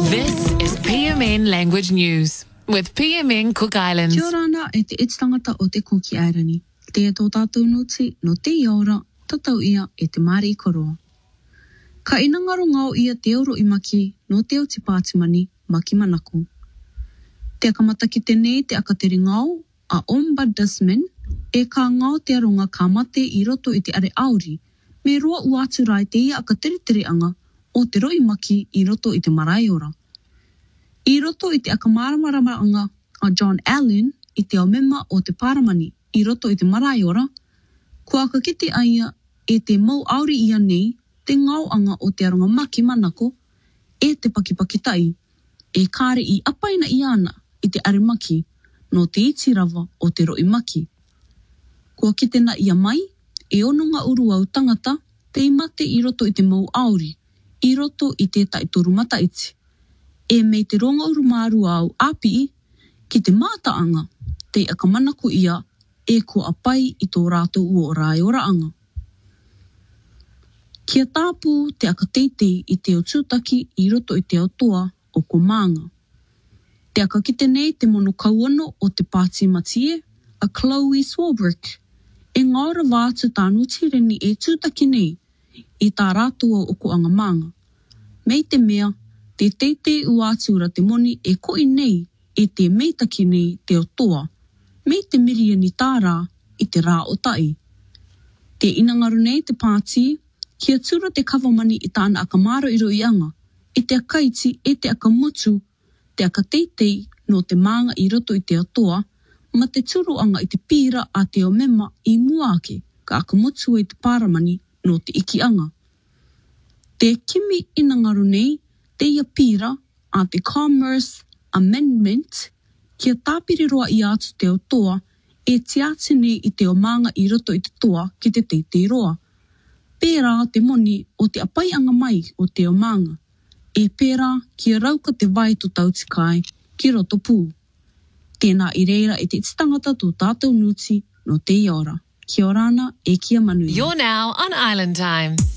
This is PMN Language News with PMN Cook Islands. Kia ora ana e te tangata o te Kuki Airani. Te tō tātou nuti no te iora, tatau ia e te Māori i koroa. Ka inangaro ngau ia te oro i maki no te o te Pātimani maki manako. Te akamata ki te nei te akateri ngau a Ombudsman e ka ngau te aronga ka mate i roto i te are auri me roa uatu rai te ia akateriteri anga o te roi maki i roto i te marae ora. I roto i te akamaramara anga a John Allen i te aumema o te Paramani i roto i te marae ora, kua kakite aia e te mau auri ia nei te ngau anga o te aronga maki manako e te pakipakitai e kāre i apaina i ana i te are maki no te iti rawa o te roi maki. Kua kite na ia mai e onunga uru au tangata te imate i roto i te mau auri i roto i tētai toru mataiti. E mei te ronga uru maru au api ki te mātaanga te akamanaku ia e kua apai i tō rātou ua o rai ora anga. Kia tāpū te akateitei i te o tūtaki i roto i te aotoa o ko mānga. Te akakite nei te mono kauano o te Pāti Matie, a Chloe Swarbrick, e ngaura vātu tānu tireni e tūtaki nei i tā rātua o ko anga mānga. Mei te mea, te teitei uatura te moni e koi nei e te meitaki nei te otoa, mei te miria ni tā rā i te rā o tai. Te inangaru nei te pāti, kia tura te kawamani i tāna akamaro i roi anga, i te akaiti e te akamutu, te akateitei no te mānga i roto i te otoa, ma te turu anga i te pīra a te omema i muake ka akamutu i te Paramani no te ikianga. Te kimi inangaru nei, te ia pīra a te Commerce Amendment, kia tāpiri roa i atu te otoa, e te ati nei i te omanga i roto i te toa ki te teitei roa. Pērā te moni o te apaianga mai o te omanga, e pērā kia rauka te vai to tautikai ki roto pū. Tēnā i reira e te tangata tō tātou nuti no te iora. Kia ora ana e kia manu. You're now on Island Time.